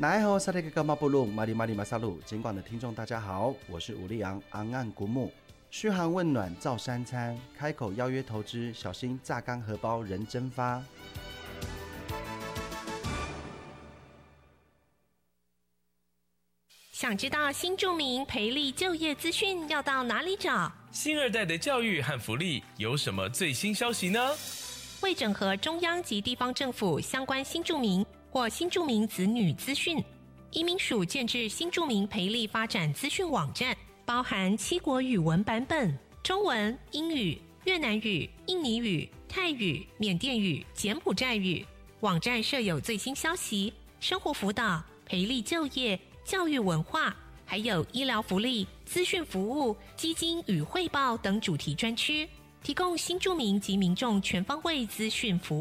奈何萨利格格马布鲁马里马里马萨鲁，尽管的听众大家好，我是武力昂昂岸古木，嘘寒问暖照三餐，开口邀约投资，小心榨干荷包人蒸发。 想知道新住民培力就业资讯要到哪里找？ 新二代的教育和福利有什么最新消息呢？ 为整合中央及地方政府相关新住民或新住民子女资讯，移民署建置新住民培力发展资讯网站，包含7国语文版本，中文、英语、越南语、印尼语、泰语、缅甸语、柬埔寨语。网站设有最新消息、生活辅导、培力就业、教育文化，还有医疗福利、资讯服务、基金与汇报等主题专区，提供新住民及民众全方位资讯服务。